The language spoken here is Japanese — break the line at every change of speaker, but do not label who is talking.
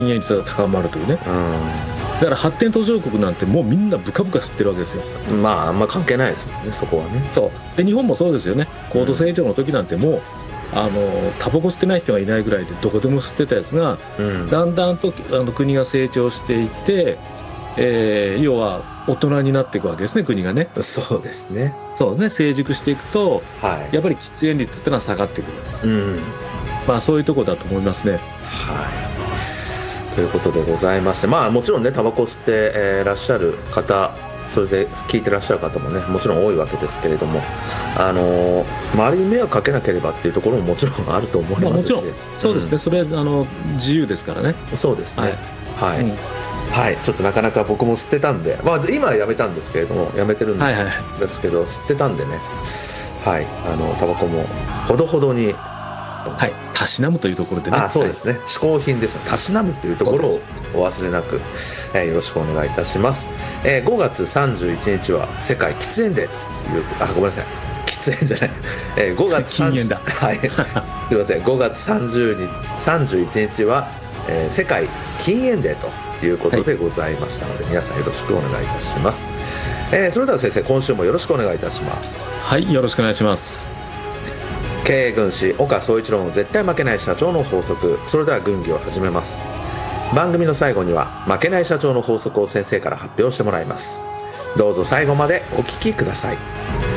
煙率が高まるというね。だから発展途上国なんてもうみんなブカブカ吸ってるわけですよ。
まああんま関係ないですもんね、そこはね。
そうで日本もそうですよね。高度成長の時なんてもうタバコ吸ってない人がいないぐらいでどこでも吸ってたやつが、だんだんと国が成長していって、要は大人になっていくわけですね、国がね。
そうですね。
そうね、成熟していくと、
はい、
やっぱり喫煙率ってのは下がってくる。まあそういうところだと思いますね。
はい、ということでございまして、まあもちろんねタバコ吸って、らっしゃる方、それで聞いてらっしゃる方もねもちろん多いわけですけれども、周りに迷惑かけなければっていうところももちろんあると思いますし、
もちろんそうですね、それは自由ですからね。
そうですね。はい、はい、ちょっとなかなか僕も吸ってたんで、まあ今はやめたんですけれども、やめてるんですけど、吸ってたんでね、はい、タバコもほどほどに、
はい、たしなむというところでね。
そうですね、嗜好品ですね。たしなむというところをお忘れなく、よろしくお願いいたします。5月31日は世界喫煙デーという、ごめんなさい、喫煙じゃない、5月
禁煙だ。
はい、すいません、5月31日は、世界禁煙デーということでございましたので、皆さんよろしくお願いいたします。それでは先生、今週もよろしくお願いいたします。
はい、よろしくお願いします。
経営軍師岡総一郎の絶対負けない社長の法則。それでは軍議を始めます。番組の最後には負けない社長の法則を先生から発表してもらいます。どうぞ最後までお聞きください。